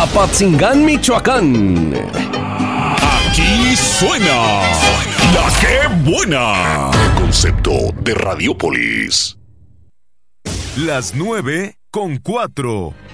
Apatzingán, Michoacán. Aquí suena La Que Buena. Concepto de Radiópolis. Las 9:04.